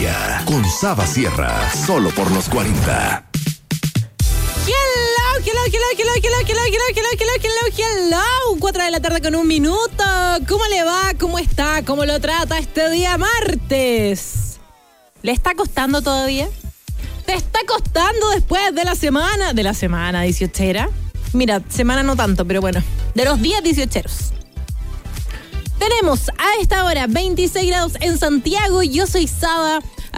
día con Saba Sierra, solo por los 40. Hello, 4 de la tarde con 1 minuto. ¿Cómo le va? ¿Cómo está? ¿Cómo lo trata este día martes? ¿Le está costando todavía? ¿Te está costando después de la semana 18era? Mira, semana no tanto, pero bueno, de los días 18eros. Tenemos a esta hora 26 grados en Santiago. Yo soy Saba,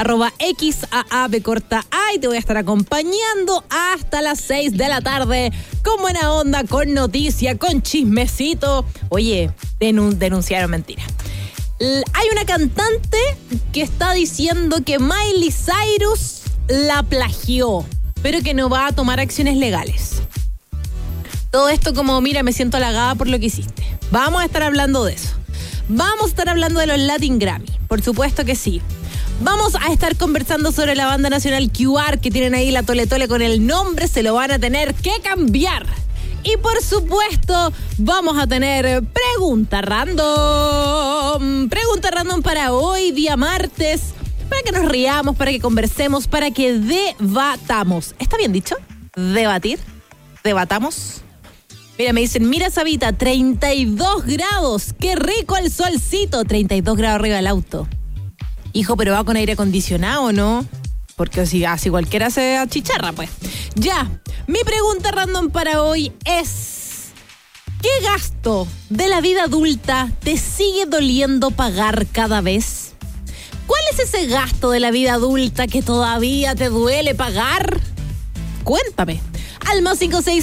@XAAB_A, y te voy a estar acompañando hasta las 6 de la tarde con buena onda, con noticia, con chismecito. Oye, denunciaron mentira. Hay una cantante que está diciendo que Miley Cyrus la plagió, pero que no va a tomar acciones legales. Todo esto como, mira, me siento halagada por lo que hiciste. Vamos a estar hablando de eso. Vamos a estar hablando de los Latin Grammy, por supuesto que sí. Vamos a estar conversando sobre la banda nacional QR, que tienen ahí la Tole Tole con el nombre, se lo van a tener que cambiar. Y por supuesto, vamos a tener pregunta random. Pregunta random para hoy, día martes, para que nos riamos, para que conversemos, para que debatamos. ¿Está bien dicho? ¿Debatir? ¿Debatamos? Mira, me dicen, mira Sabita, 32 grados, qué rico el solcito, 32 grados arriba del auto. Hijo, pero va con aire acondicionado, ¿no? Porque si así cualquiera se achicharra, pues. Ya, mi pregunta random para hoy es, ¿qué gasto de la vida adulta te sigue doliendo pagar cada vez? ¿Cuál es ese gasto de la vida adulta que todavía te duele pagar? Cuéntame. Al más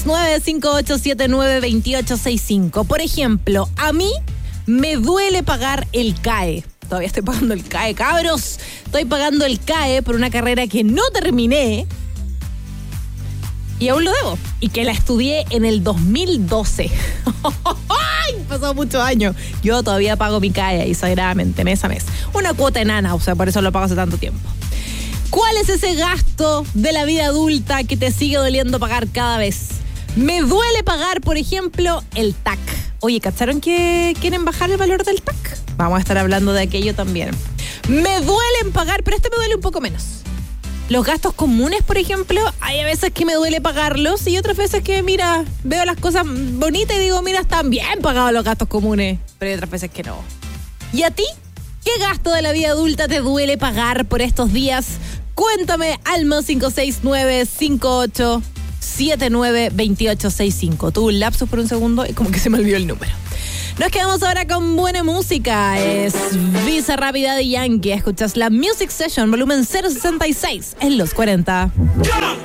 569-5879-2865. Por ejemplo, a mí me duele pagar el CAE. Todavía estoy pagando el CAE, cabros. Estoy pagando el CAE por una carrera que no terminé y aún lo debo. Y que la estudié en el 2012. ¡Ay! Pasó muchos años. Yo todavía pago mi CAE ahí sagradamente, mes a mes. Una cuota enana, o sea, por eso lo pago hace tanto tiempo. ¿Cuál es ese gasto de la vida adulta que te sigue doliendo pagar cada vez? Me duele pagar, por ejemplo, el TAC. Oye, ¿cacharon que quieren bajar el valor del TAC? Vamos a estar hablando de aquello también. Me duelen pagar, pero este me duele un poco menos. Los gastos comunes, por ejemplo, hay veces que me duele pagarlos y otras veces que, mira, veo las cosas bonitas y digo, mira, están bien pagados los gastos comunes, pero hay otras veces que no. ¿Y a ti? ¿Qué gasto de la vida adulta te duele pagar por estos días? Cuéntame al más 569-5879-2865. Tuve un lapsus por un segundo y como que se me olvidó el número. Nos quedamos ahora con buena música. Es Visa Rápida de Yankee. Escuchas la Music Session, volumen 066 en los 40.